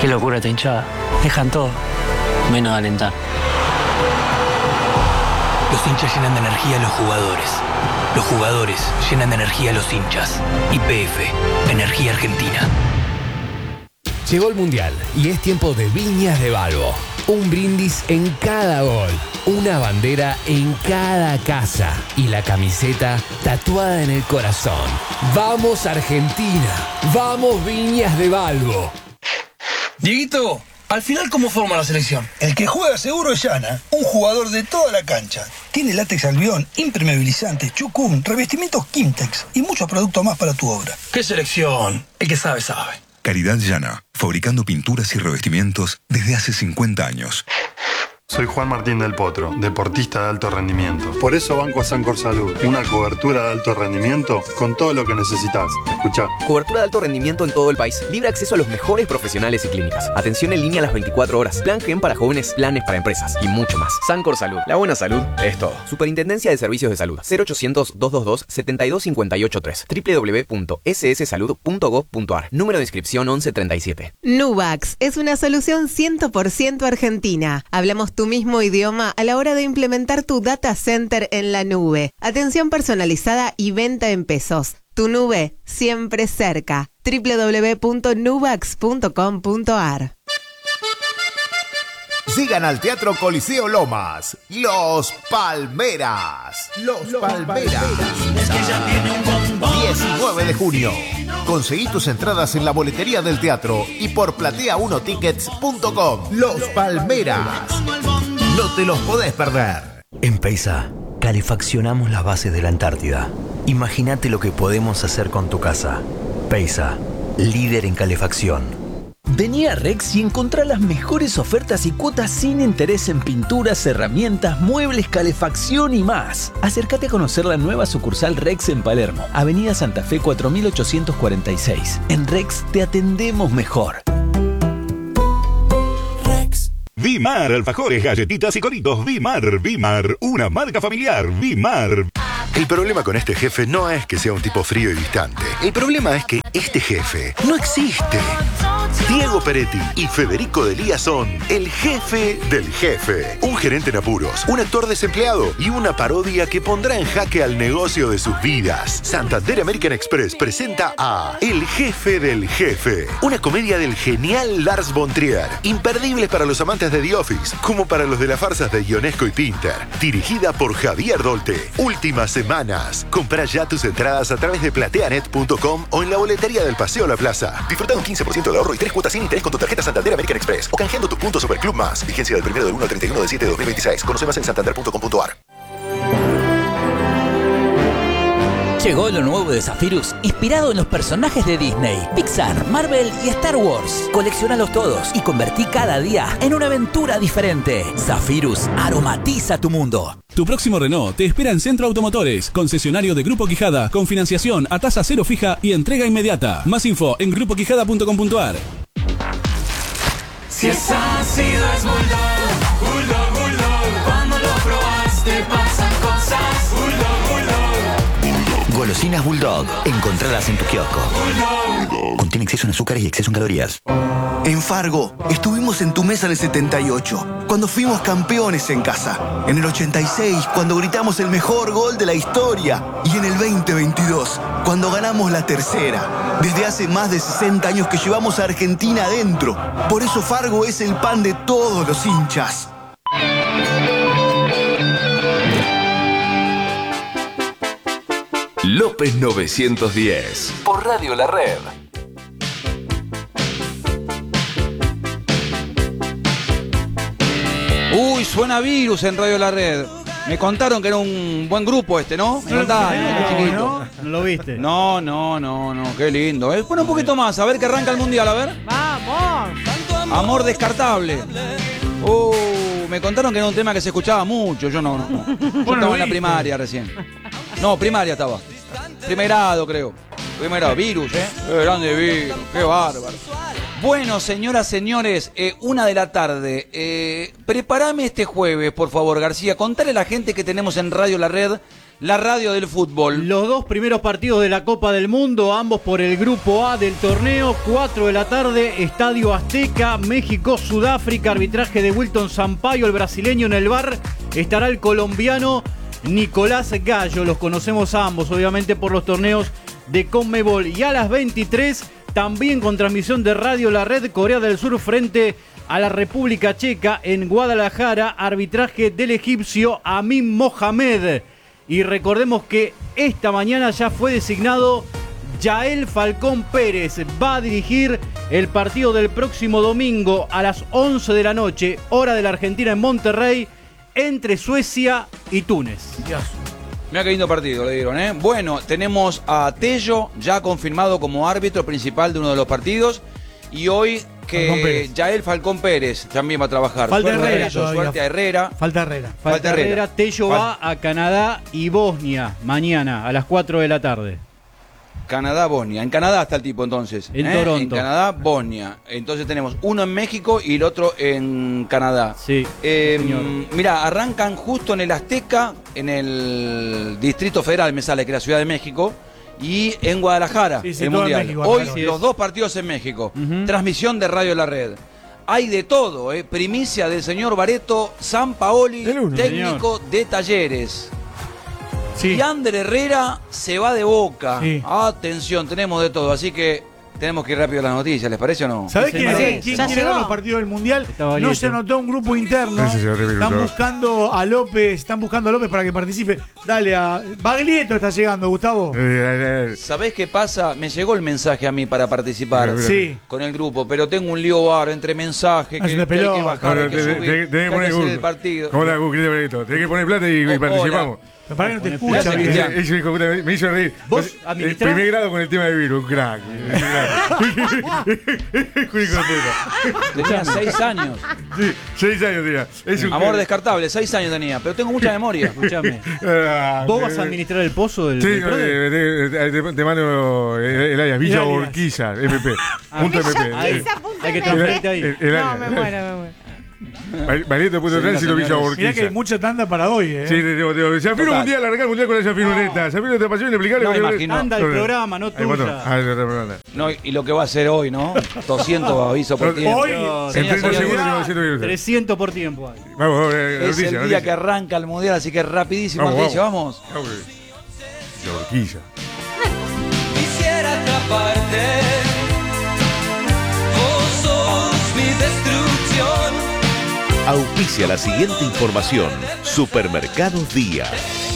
Qué locura esta hinchada. Dejan todo, menos alentar. Los hinchas llenan de energía a los jugadores. Los jugadores llenan de energía a los hinchas. YPF, Energía Argentina. Llegó el Mundial y es tiempo de Viñas de Balbo. Un brindis en cada gol, una bandera en cada casa y la camiseta tatuada en el corazón. ¡Vamos Argentina! ¡Vamos Viñas de Balbo! Dieguito, al final, ¿cómo forma la selección? El que juega seguro es Yana, un jugador de toda la cancha. Tiene látex albión, impermeabilizante, chucún, revestimientos Kimtex y muchos productos más para tu obra. ¿Qué selección? El que sabe, sabe. Calidad Yana, fabricando pinturas y revestimientos desde hace 50 años. Soy Juan Martín del Potro, deportista de alto rendimiento. Por eso banco a Sancor Salud, una cobertura de alto rendimiento con todo lo que necesitas. Escuchá. Cobertura de alto rendimiento en todo el país. Libre acceso a los mejores profesionales y clínicas. Atención en línea a las 24 horas. Plan GEM para jóvenes, planes para empresas y mucho más. Sancor Salud. La buena salud es todo. Superintendencia de Servicios de Salud. 0800-222-72583. www.sssalud.gov.ar. Número de inscripción 1137. Nuvax es una solución 100% argentina. Hablamos tu mismo idioma a la hora de implementar tu data center en la nube. Atención personalizada y venta en pesos. Tu nube siempre cerca. www.nuvax.com.ar. Sigan al Teatro Coliseo Lomas, Los Palmeras. Los Palmeras. 19 de junio. Conseguí tus entradas en la boletería del teatro y por platea1tickets.com. Los Palmeras. No te los podés perder. En Peisa, calefaccionamos las bases de la Antártida. Imagínate lo que podemos hacer con tu casa. Peisa, líder en calefacción. Vení a Rex y encontrá las mejores ofertas y cuotas sin interés en pinturas, herramientas, muebles, calefacción y más. Acércate a conocer la nueva sucursal Rex en Palermo, Avenida Santa Fe 4846. En Rex te atendemos mejor. Vimar, alfajores, galletitas y coritos. Vimar, una marca familiar. Vimar. El problema con este jefe no es que sea un tipo frío y distante. El problema es que este jefe no existe. Diego Peretti y Federico Delía son el jefe del jefe. Un gerente en apuros, un actor desempleado y una parodia que pondrá en jaque al negocio de sus vidas. Santander American Express presenta a El jefe del jefe. Una comedia del genial Lars von Trier. Imperdible para los amantes de The Office, como para los de las farsas de Ionesco y Pinter. Dirigida por Javier Dolte. Últimas semanas. Comprá ya tus entradas a través de plateanet.com o en la boletería del Paseo La Plaza. Disfruta un 15% de ahorro y 3 cuotas sin interés con tu tarjeta Santander American Express o canjeando tus puntos Superclub Más. Vigencia del 1 del 1 al 31 de 7 de 2026. Conoce más en santander.com.ar. Llegó lo nuevo de Zephyrus, inspirado en los personajes de Disney, Pixar, Marvel y Star Wars. Coleccionalos todos y convertí cada día en una aventura diferente. Zephyrus aromatiza tu mundo. Tu próximo Renault te espera en Centro Automotores, concesionario de Grupo Quijada, con financiación a tasa cero fija y entrega inmediata. Más info en grupoquijada.com.ar. Si es ácido es Bulldog, Bulldog, Bulldog. Cuando lo probaste pasan cosas. Bulldog, Bulldog. Golosinas Bulldog. Encontradas en tu kiosco. Contiene exceso en azúcares y exceso en calorías. En Fargo, estuvimos en tu mesa en el 78, cuando fuimos campeones en casa. En el 86, cuando gritamos el mejor gol de la historia. Y en el 2022, cuando ganamos la tercera. Desde hace más de 60 años que llevamos a Argentina adentro. Por eso Fargo es el pan de todos los hinchas. López 910. Por Radio La Red. Uy, suena Virus en Radio La Red. Me contaron que era un buen grupo este, ¿no? Me contaron, ¿No lo viste? No, qué lindo. Bueno, un poquito más, a ver que arranca el Mundial, a ver. ¡Vamos! Amor descartable. Me contaron que era un tema que se escuchaba mucho. Yo no. Yo estaba en la primaria recién. No, primaria estaba. Primer grado, creo. Primer grado. Virus, Qué grande Virus. Qué bárbaro. Bueno, señoras, señores, 1 de la tarde. Prepárame este jueves, por favor, García. Contale a la gente que tenemos en Radio La Red la radio del fútbol. Los dos primeros partidos de la Copa del Mundo, ambos por el grupo A del torneo, 4 de la tarde, Estadio Azteca, México-Sudáfrica, arbitraje de Wilton Sampaio, el brasileño. En el VAR estará el colombiano Nicolás Gallo. Los conocemos a ambos, obviamente, por los torneos de Conmebol. Y a las 23, también con transmisión de Radio La Red, Corea del Sur frente a la República Checa en Guadalajara, arbitraje del egipcio Amin Mohamed. Y recordemos que esta mañana ya fue designado Yael Falcón Pérez. Va a dirigir el partido del próximo domingo a las 11 de la noche, hora de la Argentina, en Monterrey, entre Suecia y Túnez. Dios. Mira qué lindo partido le dieron, ¿eh? Bueno, tenemos a Tello ya confirmado como árbitro principal de uno de los partidos. Y hoy que Yael Falcón Pérez también va a trabajar. Falta Herrera. Suerte a Herrera. Falta Herrera. Tello va a Canadá y Bosnia mañana a las 4 de la tarde. Canadá-Bosnia. En Canadá está el tipo entonces. En Toronto. En Canadá-Bosnia. Entonces tenemos uno en México y el otro en Canadá. Sí. Mira, arrancan justo en el Azteca, en el Distrito Federal, me sale que es la Ciudad de México. Y en Guadalajara, el Mundial. México, hoy los dos partidos en México. Transmisión de Radio La Red. Hay de todo, primicia del señor Barreto Sampaoli, técnico de Talleres. Sí. Y Ander Herrera se va de Boca. Sí. Atención, tenemos de todo, así que tenemos que ir rápido a las noticias, ¿les parece o no? ¿Sabés quién quiere ver los partidos del Mundial? No se anotó un grupo interno. Están buscando a López, para que participe. Dale, a Baglietto está llegando, Gustavo. ¿Sabés qué pasa? Me llegó el mensaje a mí para participar con el grupo, pero tengo un lío bar entre mensajes que hay que bajar, hay que subir, hay que hacer el partido. Hola, Tenés que poner plata y participamos. Para que no te escucha. Me hizo reír. ¿Vos administrás? Primer grado con el tema de virus, crack. Tenía 6 años. Sí, 6 años tenía. Es un amor descartable, 6 años tenía, pero tengo mucha memoria. Escuchame. ¿Vos vas a administrar el pozo del Sí, te mando el área, Villa Urquiza, MP. Punto MP. Hay que transferirte ahí. No, me muero. Valiente puto atrás y lo Villa Urquiza. Mirá que hay mucha tanda para hoy, Sí, Zafiro Mundial, arrancar el Mundial con la Zafiruneta. Zafiro te pasión inexplicable. No, imagino. Anda el programa, no tuya. No, y lo que va a hacer hoy, ¿no? 200 avisos por tiempo. Hoy, en 30 segundos, 300 por tiempo. Vamos, es el día que arranca el Mundial, así que rapidísimo. Vamos. Villa Urquiza. Quisiera atraparte. Vos sos mi destrucción. Auspicia la siguiente información. Supermercados Día.